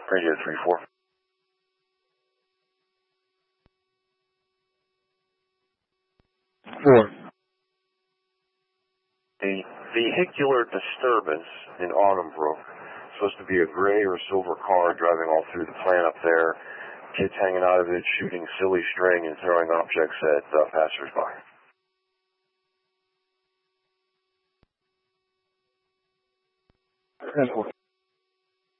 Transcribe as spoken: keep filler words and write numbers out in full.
Radio three four. Four. A vehicular disturbance in Autumn Brook. Supposed to be a gray or silver car driving all through the plant up there. Kids hanging out of it, shooting silly string and throwing objects at uh, passersby. ten four.